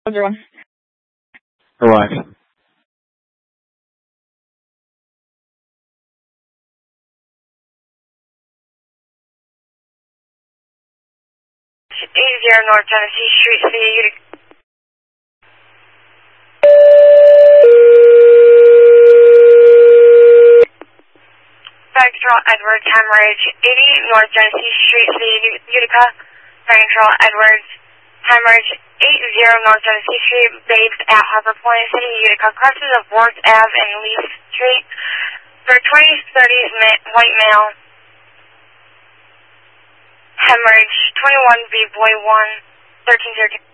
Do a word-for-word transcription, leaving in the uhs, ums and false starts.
Everyone. Arrive. eighty North Genesee Street, City of Utica. Control Edwards, Hemorrhage, eighty North Genesee Street, City of Utica. Control Edwards, Hemorrhage, eighty North Genesee Street, based at Harbor Point, City of Utica. Crosses of Worth Ave and Leaf Street. For twenty thirties white male. Hemorrhage, twenty-one B Boy one, thirteen thirteen.